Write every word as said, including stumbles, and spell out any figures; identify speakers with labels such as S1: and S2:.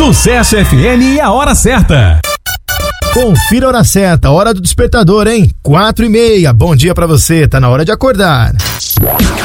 S1: Sucesso F M e a hora certa.
S2: Confira a hora certa, hora do despertador, hein? Quatro e meia. Bom dia pra você, tá na hora de acordar.